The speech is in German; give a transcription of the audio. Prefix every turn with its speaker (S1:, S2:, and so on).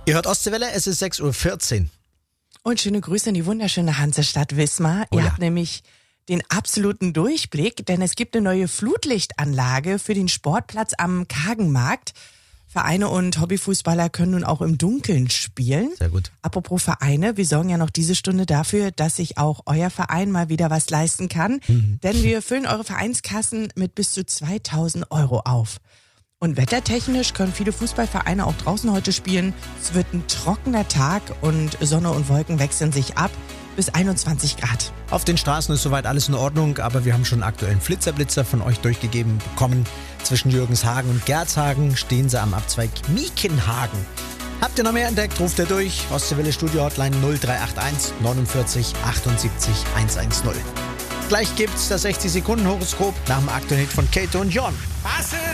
S1: Ihr hört Ostseewelle, es ist 6:14 Uhr.
S2: Und schöne Grüße in die wunderschöne Hansestadt Wismar.
S1: Oh ja.
S2: Ihr habt nämlich den absoluten Durchblick, denn es gibt eine neue Flutlichtanlage für den Sportplatz am Kagenmarkt. Vereine und Hobbyfußballer können nun auch im Dunkeln spielen.
S1: Sehr gut.
S2: Apropos Vereine, wir sorgen ja noch diese Stunde dafür, dass sich auch euer Verein mal wieder was leisten kann. Denn wir füllen eure Vereinskassen mit bis zu 2.000 Euro auf. Und wettertechnisch können viele Fußballvereine auch draußen heute spielen. Es wird ein trockener Tag und Sonne und Wolken wechseln sich ab bis 21 Grad.
S1: Auf den Straßen ist soweit alles in Ordnung, aber wir haben schon einen aktuellen Flitzer von euch durchgegeben bekommen. Zwischen Jürgenshagen und Gerzhagen stehen sie am Abzweig Miekenhagen. Habt ihr noch mehr entdeckt, ruft ihr durch. Ostseewelle Studio Hotline 0381 49 78 110. Gleich gibt's das 60-Sekunden-Horoskop nach dem aktuellen Hit von Kato und John.